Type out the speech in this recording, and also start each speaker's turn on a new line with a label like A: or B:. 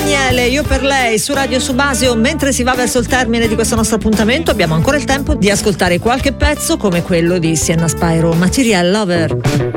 A: Daniele, Io per lei su Radio Subasio. Mentre si va verso il termine di questo nostro appuntamento abbiamo ancora il tempo di ascoltare qualche pezzo come quello di Sienna Spyro, Material Lover.